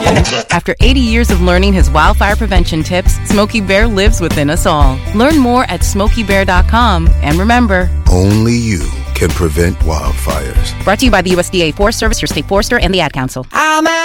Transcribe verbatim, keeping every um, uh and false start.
After eighty years of learning his wildfire prevention tips, Smokey Bear lives within us all. Learn more at smokey bear dot com. And remember, only you can prevent wildfires. Brought to you by the U S D A Forest Service, your state forester, and the Ad Council. I'm